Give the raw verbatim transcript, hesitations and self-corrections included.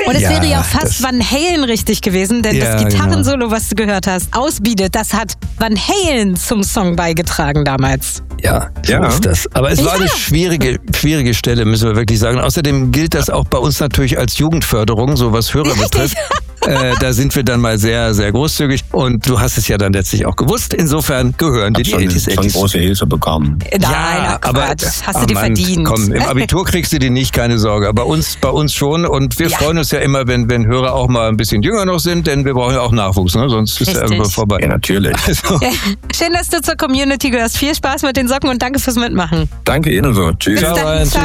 Und es Ja, wäre ja auch fast das- Van Halen richtig gewesen, denn Ja, das Gitarrensolo, was du gehört hast, ausbietet, das hat Van Halen zum Song beigetragen damals. Ja, so Ja. ist das. Aber es war Ja. eine schwierige, schwierige Stelle, müssen wir wirklich sagen. Außerdem gilt das auch bei uns natürlich als Jugendförderung, so was Hörer betrifft. Äh, da sind wir dann mal sehr, sehr großzügig. Und du hast es ja dann letztlich auch gewusst. Insofern gehören dir Hab die schon, achtzig, schon achtzig. große Hilfe bekommen. Nein, Ja, ach aber Quatsch, hast ah, du dir Mann, verdient. Komm, im Abitur kriegst du die nicht, keine Sorge. Bei uns, bei uns schon. Und wir Ja. freuen uns ja immer, wenn, wenn Hörer auch mal ein bisschen jünger noch sind, denn wir brauchen ja auch Nachwuchs, ne? Sonst ist er Richtig. irgendwo vorbei. Ja, natürlich. Also, Schön, dass du zur Community gehörst. Viel Spaß mit den Socken und danke fürs Mitmachen. Danke ebenso. Tschüss. Bis Ciao, dann. Ryan. Ciao.